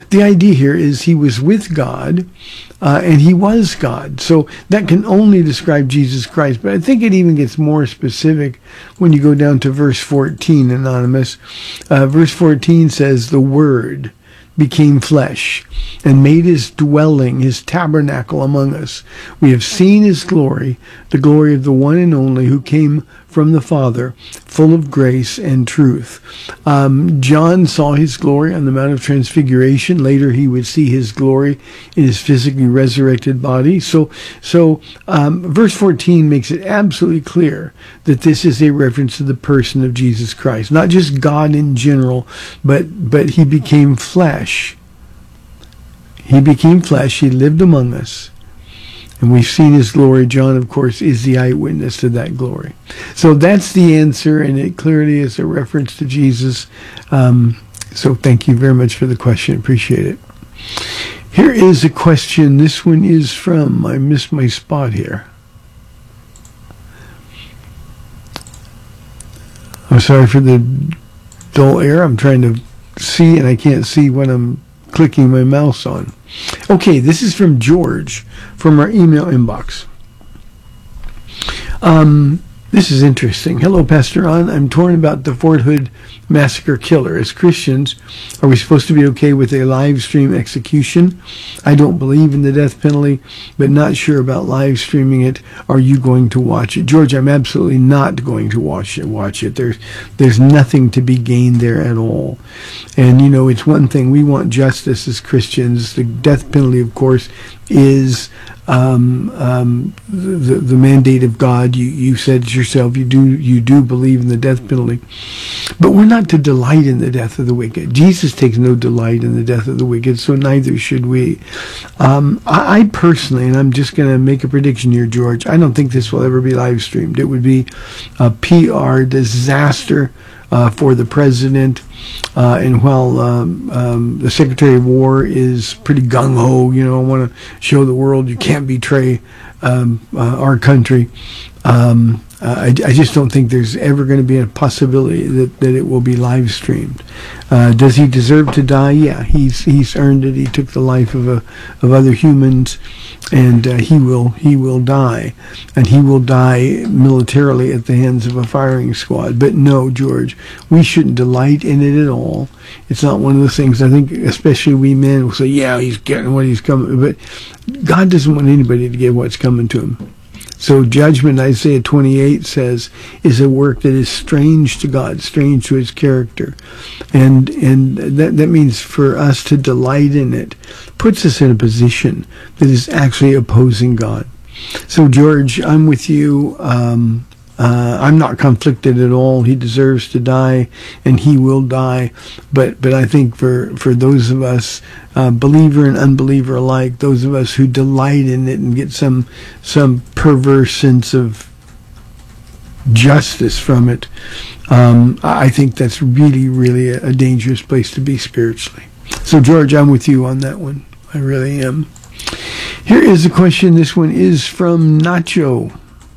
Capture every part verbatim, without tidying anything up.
the idea here is he was with God, uh, and he was God. So that can only describe Jesus Christ. But I think it even gets more specific when you go down to verse fourteen, Anonymous. Uh, verse fourteen says, the Word became flesh and made his dwelling, his tabernacle among us. We have seen his glory, the glory of the one and only who came from the Father, full of grace and truth. Um, John saw his glory on the Mount of Transfiguration. Later he would see his glory in his physically resurrected body. So, so um, verse fourteen makes it absolutely clear that this is a reference to the person of Jesus Christ. Not just God in general, but, but he became flesh. He became flesh. He lived among us. And we've seen his glory. John, of course, is the eyewitness to that glory. So that's the answer, and it clearly is a reference to Jesus. Um, so thank you very much for the question. Appreciate it. Here is a question. This one is from, I missed my spot here. I'm sorry for the dull air. I'm trying to see, and I can't see what I'm clicking my mouse on. Okay, this is from George from our email inbox. Um, this is interesting. Hello, Pastor Ron. I'm torn about the Fort Hood massacre killer. As Christians, are we supposed to be okay with a live stream execution? I don't believe in the death penalty, but not sure about live streaming it. Are you going to watch it? George, I'm absolutely not going to watch it. Watch it. There's, there's nothing to be gained there at all. And, you know, it's one thing. We want justice as Christians. The death penalty, of course, is um, um, the, the mandate of God. You, you said it yourself, you do, you do believe in the death penalty. But we're not to delight in the death of the wicked. Jesus takes no delight in the death of the wicked, so neither should we. Um, I, I personally, and I'm just going to make a prediction here, George, I don't think this will ever be live streamed. It would be a P R disaster uh, for the president. Uh, and while um, um, the Secretary of War is pretty gung-ho, you know, I want to show the world you can't betray um, uh, our country, um, Uh, I, I just don't think there's ever going to be a possibility that, that it will be live streamed. Uh, does he deserve to die? Yeah, he's he's earned it. He took the life of a of other humans, and uh, he will he will die, and he will die militarily at the hands of a firing squad. But no, George, we shouldn't delight in it at all. It's not one of those things. I think, especially we men, will say, "Yeah, he's getting what he's coming," but God doesn't want anybody to get what's coming to him. So judgment, Isaiah twenty-eight says, is a work that is strange to God, strange to his character. And and that, that means for us to delight in it, puts us in a position that is actually opposing God. So George, I'm with you. Um, uh, I'm not conflicted at all. He deserves to die, and he will die. But but I think for, for those of us, uh, believer and unbeliever alike, those of us who delight in it and get some some perverse sense of justice from it, um, I think that's really, really a, a dangerous place to be spiritually. So George, I'm with you on that one. I really am. Here is a question. This one is from Nacho.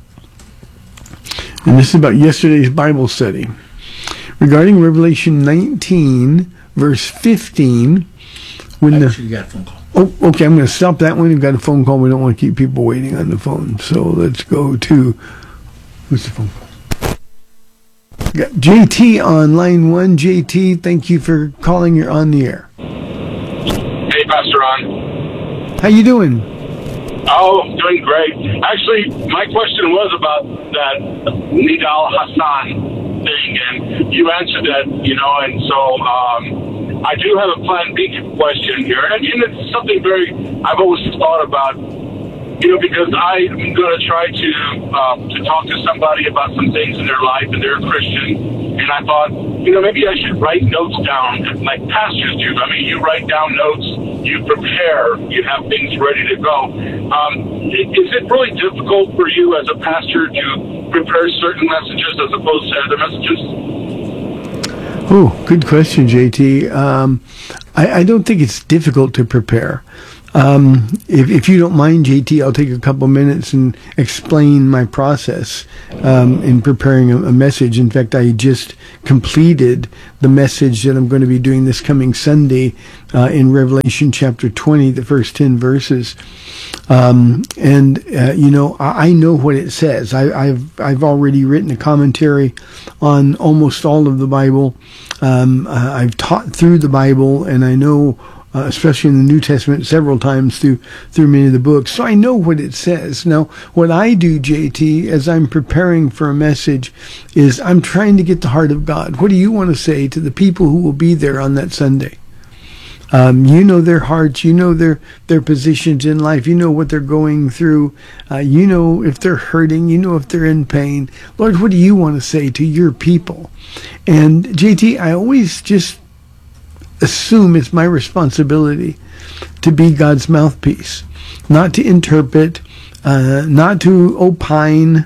And this is about yesterday's Bible study. Regarding Revelation nineteen, verse fifteen, when the... Actually, you got a phone call. Oh, okay, I'm going to stop that one. We've got a phone call. We don't want to keep people waiting on the phone. So let's go to... Who's the phone call? We got J T on line one. J T, thank you for calling. You're on the air. Hey, Pastor Ron. How you doing? Oh, doing great. Actually, my question was about that Nidal Hassan thing, and you answered that, you know, and so um, I do have a Plan B question here, and, and it's something very, I've always thought about, you know, because I'm going to try to um, to talk to somebody about some things in their life, and they're a Christian, and I thought, you know, maybe I should write notes down like pastors do. I mean, you write down notes, you prepare, you have things ready to go. Um, is it really difficult for you as a pastor to prepare certain messages as opposed to other messages? Oh, good question, J T. Um, I, I don't think it's difficult to prepare. Um, if, if you don't mind, J T, I'll take a couple minutes and explain my process um, in preparing a, a message. In fact, I just completed the message that I'm going to be doing this coming Sunday uh, in Revelation chapter twenty, the first ten verses. Um, and, uh, you know, I, I know what it says. I, I've, I've already written a commentary on almost all of the Bible. Um, uh, I've taught through the Bible, and I know Uh, especially in the New Testament, several times through through many of the books. So I know what it says. Now, what I do, J T, as I'm preparing for a message, is I'm trying to get the heart of God. What do you want to say to the people who will be there on that Sunday? Um, you know their hearts. You know their their positions in life. You know what they're going through. Uh, you know if they're hurting. You know if they're in pain. Lord, what do you want to say to your people? And J T, I always just assume it's my responsibility to be God's mouthpiece, not to interpret, uh, not to opine,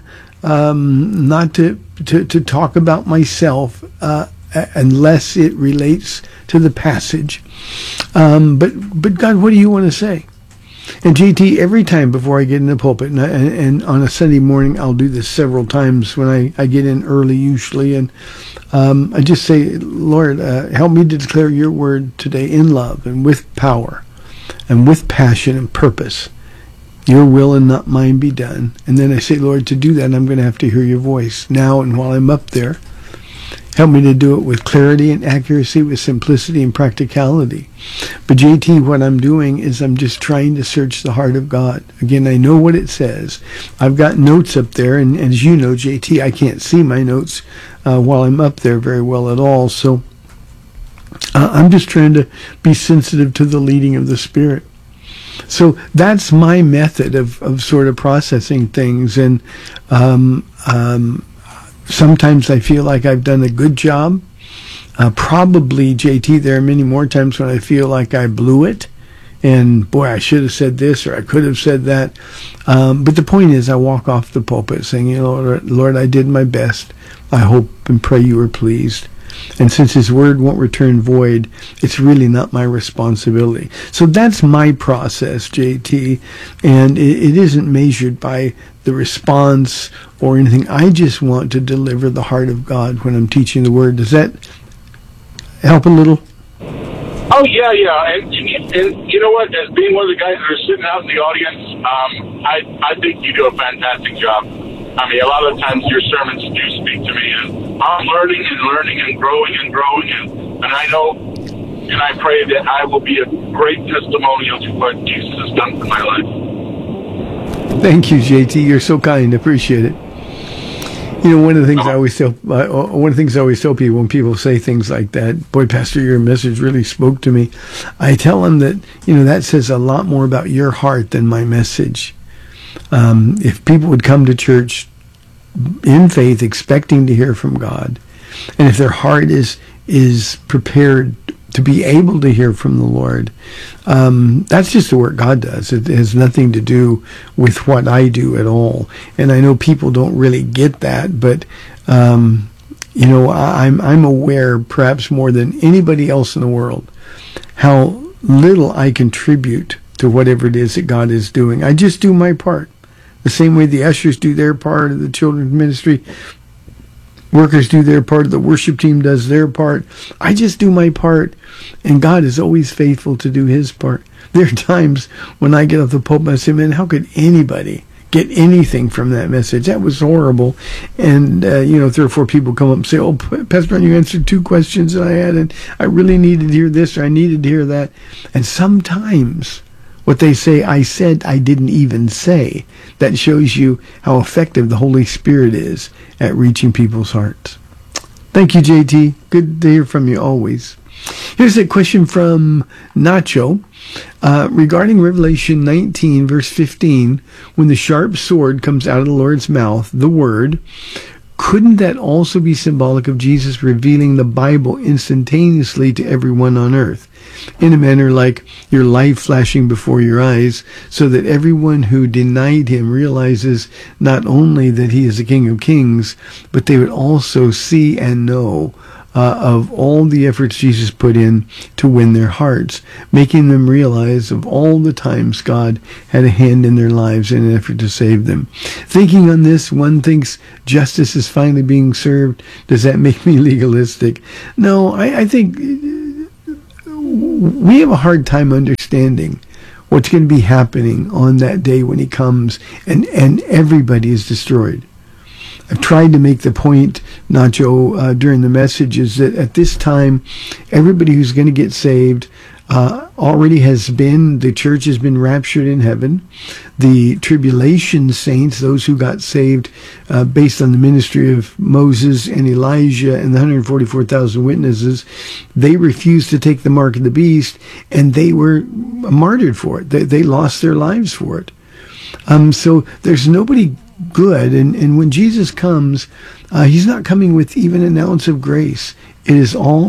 um, not to, to, to talk about myself uh, unless it relates to the passage. Um, but, but God, what do you want to say? And J T, every time before I get in the pulpit, and, I, and on a Sunday morning, I'll do this several times when I, I get in early usually, and um, I just say, Lord, uh, help me to declare your word today in love and with power and with passion and purpose. Your will and not mine be done. And then I say, Lord, to do that, I'm going to have to hear your voice now and while I'm up there. Help me to do it with clarity and accuracy, with simplicity and practicality. But J T, what I'm doing is I'm just trying to search the heart of God. Again, I know what it says. I've got notes up there, and, and as you know, J T, I can't see my notes uh, while I'm up there very well at all. So uh, I'm just trying to be sensitive to the leading of the Spirit. So that's my method of, of sort of processing things. And um, um, sometimes I feel like I've done a good job. Uh, probably, J T, there are many more times when I feel like I blew it. And, boy, I should have said this or I could have said that. Um, but the point is, I walk off the pulpit saying, you know, Lord, Lord, I did my best. I hope and pray you were pleased. And since his word won't return void, it's really not my responsibility. So that's my process, J T. And it, it isn't measured by the response or anything. I just want to deliver the heart of God when I'm teaching the word. Does that help a little? Oh, yeah, yeah. And, and you know what? As being one of the guys that are sitting out in the audience, um, I, I think you do a fantastic job. I mean, a lot of times your sermons do speak to me, and I'm learning and learning and growing and growing, and, and I know and I pray that I will be a great testimonial to what Jesus has done for my life. Thank you, J T. You're so kind. Appreciate it. You know, one of the things I always tell, uh, one of the things I always tell people when people say things like that, boy, Pastor, your message really spoke to me. I tell them that, you know, that says a lot more about your heart than my message. Um, if people would come to church in faith, expecting to hear from God, and if their heart is is prepared to be able to hear from the Lord, um, that's just the work God does. It has nothing to do with what I do at all. And I know people don't really get that, but um, you know, I'm I'm aware, perhaps more than anybody else in the world, how little I contribute to whatever it is that God is doing. I just do my part. The same way the ushers do their part of the children's ministry, workers do their part, the worship team does their part. I just do my part, and God is always faithful to do his part. There are times when I get off the pulpit and I say, man, how could anybody get anything from that message? That was horrible. And, uh, you know, three or four people come up and say, oh, Pastor Ron, you answered two questions that I had, and I really needed to hear this, or I needed to hear that. And sometimes what they say, I said I didn't even say. That shows you how effective the Holy Spirit is at reaching people's hearts. Thank you, J T. Good to hear from you always. Here's a question from Nacho uh, regarding Revelation nineteen, verse fifteen. When the sharp sword comes out of the Lord's mouth, the word, couldn't that also be symbolic of Jesus revealing the Bible instantaneously to everyone on earth, in a manner like your life flashing before your eyes, so that everyone who denied him realizes not only that he is the King of Kings, but they would also see and know uh, of all the efforts Jesus put in to win their hearts, making them realize of all the times God had a hand in their lives in an effort to save them. Thinking on this, one thinks justice is finally being served. Does that make me legalistic? No, I, I think we have a hard time understanding what's going to be happening on that day when he comes and, and everybody is destroyed. I've tried to make the point, Nacho, uh, during the message, is that at this time, everybody who's going to get saved uh, already has been, the church has been raptured in heaven. The tribulation saints, those who got saved uh, based on the ministry of Moses and Elijah and the one hundred forty-four thousand witnesses, they refused to take the mark of the beast, and they were martyred for it. They, they lost their lives for it. Um, so there's nobody good, and, and when Jesus comes, uh, he's not coming with even an ounce of grace. It is all,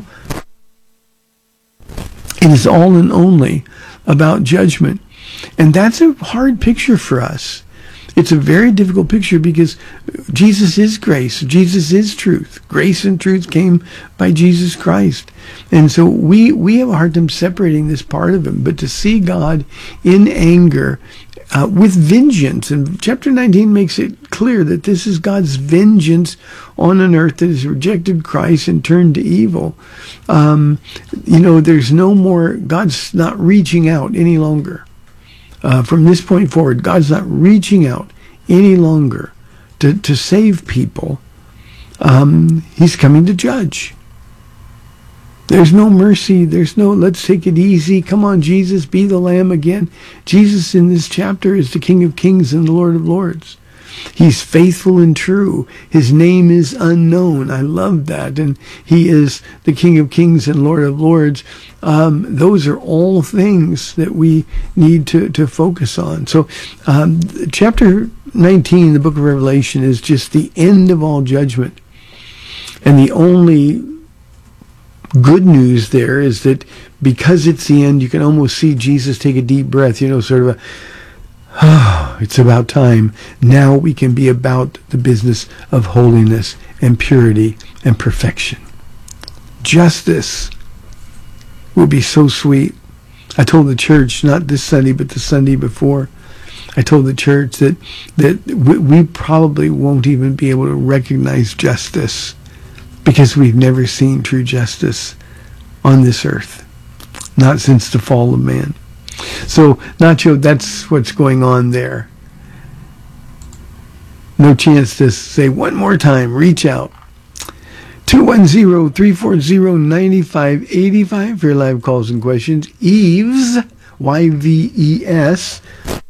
it is all and only about judgment. And that's a hard picture for us. It's a very difficult picture because Jesus is grace. Jesus is truth. Grace and truth came by Jesus Christ. And so we, we have a hard time separating this part of him. But to see God in anger uh, with vengeance, and chapter nineteen makes it clear that this is God's vengeance on an earth that has rejected Christ and turned to evil. Um, you know, there's no more, God's not reaching out any longer. Uh, from this point forward, God's not reaching out any longer to, to save people. Um, he's coming to judge. There's no mercy. There's no, let's take it easy. Come on, Jesus, be the Lamb again. Jesus in this chapter is the King of Kings and the Lord of Lords. He's faithful and true. His name is unknown. I love that. And he is the King of Kings and Lord of Lords. Um, those are all things that we need to, to focus on. So um, chapter nineteen, the book of Revelation, is just the end of all judgment. And the only good news there is that because it's the end, you can almost see Jesus take a deep breath, you know, sort of a, oh, it's about time. Now we can be about the business of holiness and purity and perfection. Justice will be so sweet. I told the church, not this Sunday, but the Sunday before, I told the church that, that we, we probably won't even be able to recognize justice because we've never seen true justice on this earth, not since the fall of man. So, Nacho, that's what's going on there. No chance to say one more time. Reach out. two one zero, three four zero, nine five eight five for your live calls and questions. Eves, Y V E S,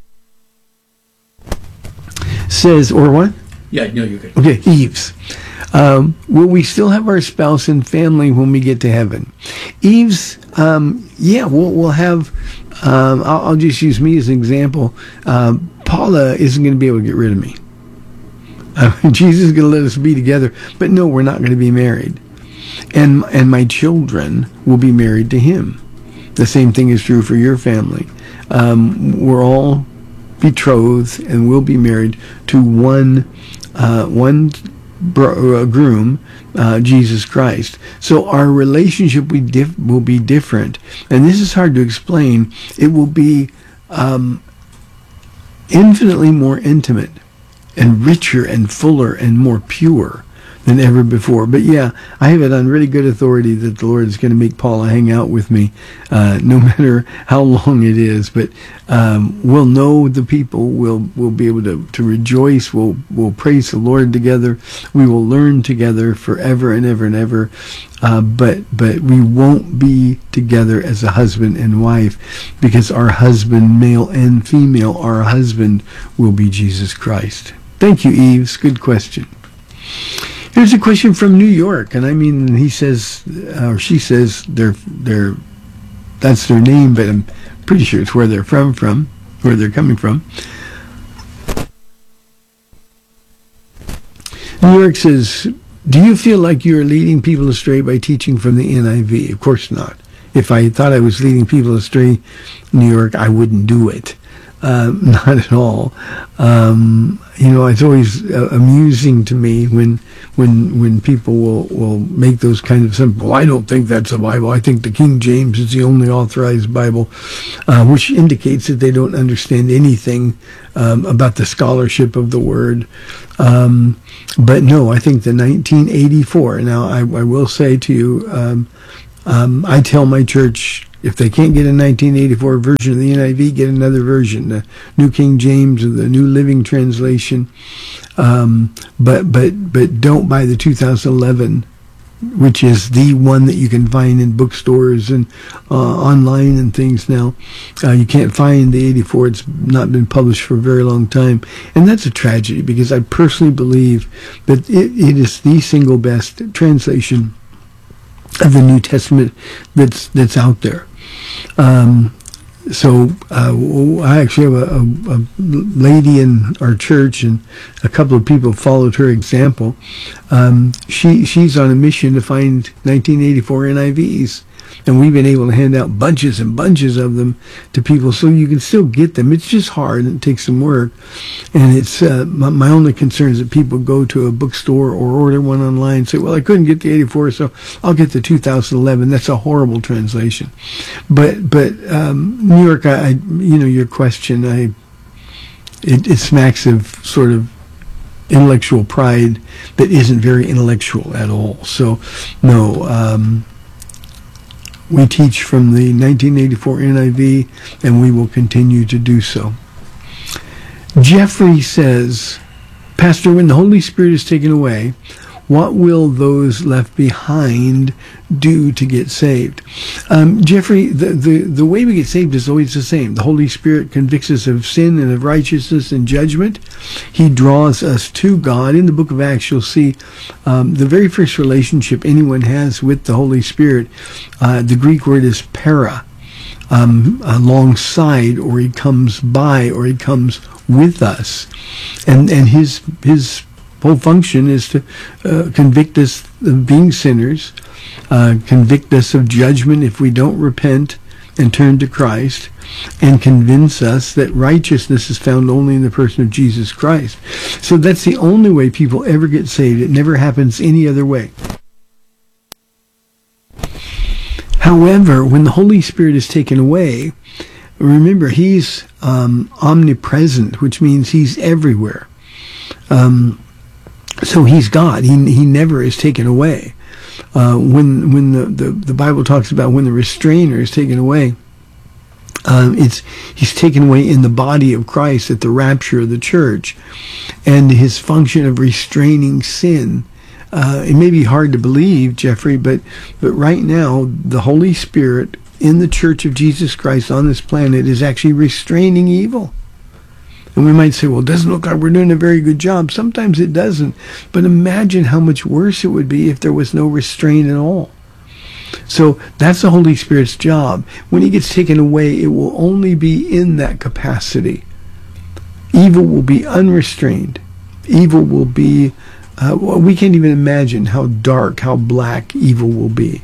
says, or what? Yeah, no, you're good. Okay, Eves. Um, will we still have our spouse and family when we get to heaven? Eves, um, yeah, we'll, we'll have, um, I'll, I'll just use me as an example. Um, Paula isn't going to be able to get rid of me. Uh, Jesus is going to let us be together, but no, we're not going to be married. And, and my children will be married to him. The same thing is true for your family. Um, we're all betrothed and will be married to one, uh, one Bro, uh, groom, uh, Jesus Christ. So our relationship we dif- will be different. And this is hard to explain. It will be um, infinitely more intimate and richer and fuller and more pure than ever before. But yeah, I have it on really good authority that the Lord is going to make Paula hang out with me uh, no matter how long it is. But um, we'll know the people. We'll we'll be able to, to rejoice. We'll we'll praise the Lord together. We will learn together forever and ever and ever. Uh, but but we won't be together as a husband and wife because our husband, male and female, our husband will be Jesus Christ. Thank you, Eves. Good question. Here's a question from New York, and I mean, he says, uh, or she says, they're, they're, that's their name, but I'm pretty sure it's where they're from, from, where they're coming from. New York says, do you feel like you're leading people astray by teaching from the N I V? Of course not. If I thought I was leading people astray, New York, I wouldn't do it. Uh, not at all. Um, you know, it's always uh, amusing to me when when when people will, will make those kind of simple. Well, I don't think that's the Bible. I think the King James is the only authorized Bible, uh, which indicates that they don't understand anything um, about the scholarship of the Word. Um, but no, I think the nineteen eighty-four. Now, I, I will say to you, um, um, I tell my church, if they can't get a nineteen eighty-four version of the N I V, get another version, the New King James or the New Living Translation. Um, but but but don't buy the two thousand eleven, which is the one that you can find in bookstores and uh, online and things now. Uh, you can't find the eighty-four. It's not been published for a very long time. And that's a tragedy, because I personally believe that it, it is the single best translation of the New Testament that's that's out there. Um, so uh, I actually have a, a, a lady in our church, and a couple of people followed her example. Um, she she's on a mission to find nineteen eighty-four N I Vs. And we've been able to hand out bunches and bunches of them to people, so you can still get them. It's just hard, and it takes some work. And it's uh, my, my only concern is that people go to a bookstore or order one online and say, well, I couldn't get the eighty-four, so I'll get the two thousand eleven. That's a horrible translation. But but um, New York, I, I you know your question, I it, it smacks of sort of intellectual pride that isn't very intellectual at all. So no. Um, We teach from the nineteen eighty-four N I V, and we will continue to do so. Jeffrey says, Pastor, when the Holy Spirit is taken away, what will those left behind do to get saved? Um, Jeffrey, the, the, the way we get saved is always the same. The Holy Spirit convicts us of sin and of righteousness and judgment. He draws us to God. In the book of Acts, you'll see um, the very first relationship anyone has with the Holy Spirit. Uh, the Greek word is para, um, alongside, or he comes by, or he comes with us. And, and his, his whole function is to uh, convict us of being sinners, uh, convict us of judgment if we don't repent and turn to Christ, and convince us that righteousness is found only in the person of Jesus Christ. So that's the only way people ever get saved. It never happens any other way. However, when the Holy Spirit is taken away, remember, he's um, omnipresent, which means he's everywhere. Um, So he's God. He he never is taken away. Uh, when when the, the, the Bible talks about when the restrainer is taken away, um, it's he's taken away in the body of Christ at the rapture of the church, and his function of restraining sin. Uh, it may be hard to believe, Jeffrey, but but right now the Holy Spirit in the Church of Jesus Christ on this planet is actually restraining evil. And we might say, well, it doesn't look like we're doing a very good job. Sometimes it doesn't. But imagine how much worse it would be if there was no restraint at all. So that's the Holy Spirit's job. When he gets taken away, it will only be in that capacity. Evil will be unrestrained. Evil will be, uh, well, we can't even imagine how dark, how black evil will be.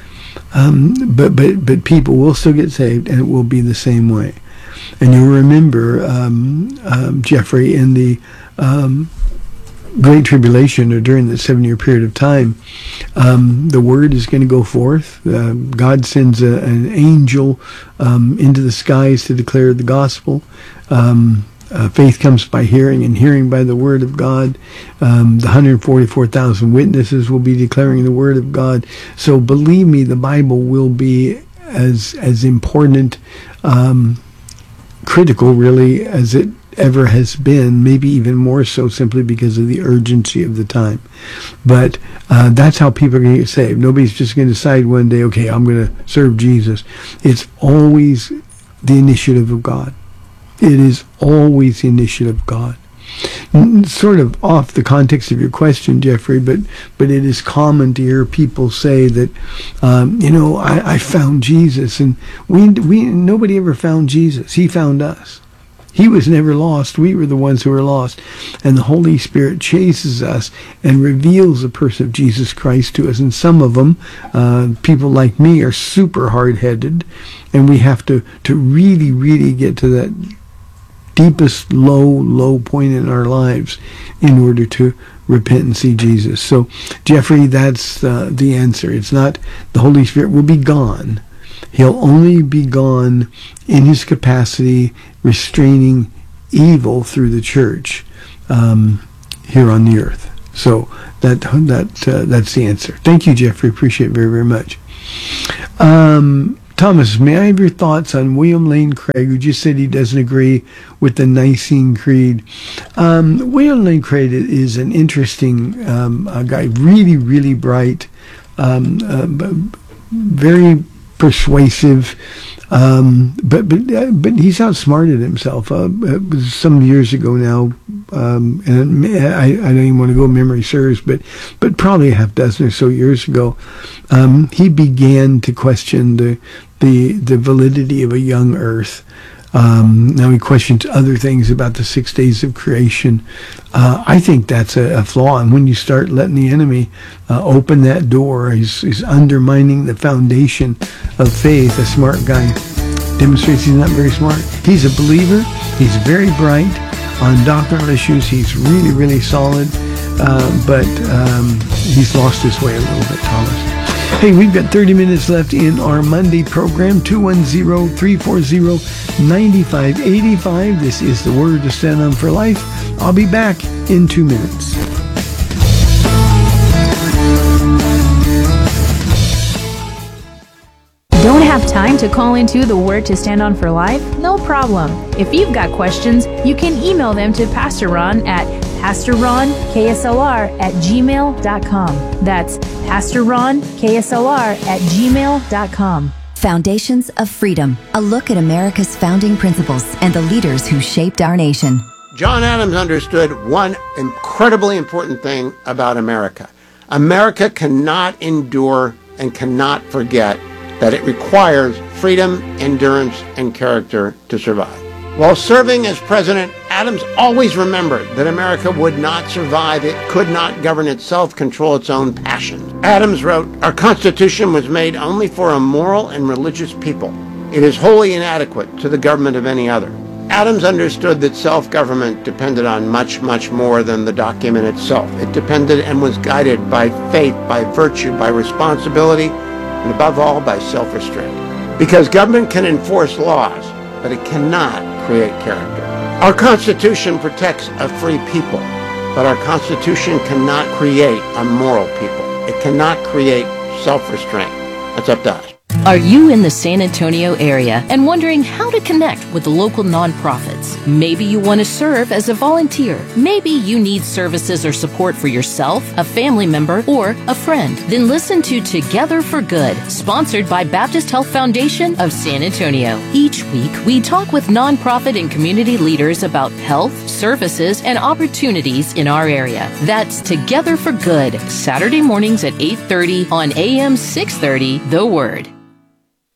Um, but, but, but people will still get saved, and it will be the same way. And you'll remember, um, um, Jeffrey, in the um, Great Tribulation, or during the seven-year period of time, um, the word is going to go forth. Uh, God sends a, an angel um, into the skies to declare the gospel. Um, uh, faith comes by hearing, and hearing by the word of God. Um, the one hundred forty-four thousand witnesses will be declaring the word of God. So believe me, the Bible will be as as important, um, critical really, as it ever has been, maybe even more so, simply because of the urgency of the time. But uh, that's how people are going to get saved. Nobody's just going to decide one day, okay, I'm going to serve Jesus. It's always the initiative of God. It is always the initiative of God. Sort of off the context of your question, Jeffrey, but but it is common to hear people say that, um, you know, I, I found Jesus, and we we nobody ever found Jesus. He found us. He was never lost. We were the ones who were lost. And the Holy Spirit chases us and reveals the person of Jesus Christ to us. And some of them, uh, people like me, are super hard-headed, and we have to to really, really get to that deepest low, low point in our lives in order to repent and see Jesus. So, Jeffrey, that's uh, the answer. It's not the Holy Spirit will be gone. He'll only be gone in his capacity restraining evil through the church um, here on the earth. So that that uh, that's the answer. Thank you, Jeffrey. Appreciate it very, very much. Um, Thomas, may I have your thoughts on William Lane Craig, who just said he doesn't agree with the Nicene Creed? Um, William Lane Craig is an interesting um, uh, guy, really, really bright, um, uh, very persuasive, um, but but uh, but he's outsmarted himself. Uh, it was some years ago now, um, and I, I don't even want to go memory serves, but but probably a half dozen or so years ago, um, he began to question the the the validity of a young Earth. Um, now he questions other things about the six days of creation. Uh, I think that's a, a flaw. And when you start letting the enemy uh, open that door, he's, he's undermining the foundation of faith. A smart guy demonstrates he's not very smart. He's a believer. He's very bright on doctrinal issues. He's really, really solid. Uh, but um, he's lost his way a little bit, Thomas. Hey, we've got thirty minutes left in our Monday program, two one zero, three four zero, nine five eight five. This is the Word to Stand On for Life. I'll be back in two minutes. Don't have time to call into the Word to Stand On for Life? No problem. If you've got questions, you can email them to Pastor Ron at pastor ron k s l r at gmail dot com. That's pastor ron k s l r at gmail dot com. Foundations of Freedom, a look at America's founding principles and the leaders who shaped our nation. John Adams understood one incredibly important thing about America. America cannot endure and cannot forget that it requires freedom, endurance, and character to survive. While serving as president, Adams always remembered that America would not survive. It could not govern itself, control its own passions. Adams wrote, "Our Constitution was made only for a moral and religious people. It is wholly inadequate to the government of any other." Adams understood that self-government depended on much, much more than the document itself. It depended and was guided by faith, by virtue, by responsibility, and above all, by self-restraint. Because government can enforce laws, but it cannot create character. Our Constitution protects a free people, but our Constitution cannot create a moral people. It cannot create self-restraint. That's up to us. Are you in the San Antonio area and wondering how to connect with the local nonprofits? Maybe you want to serve as a volunteer. Maybe you need services or support for yourself, a family member, or a friend. Then listen to Together for Good, sponsored by Baptist Health Foundation of San Antonio. Each week, we talk with nonprofit and community leaders about health, services, and opportunities in our area. That's Together for Good, Saturday mornings at eight thirty on A M six thirty, The Word.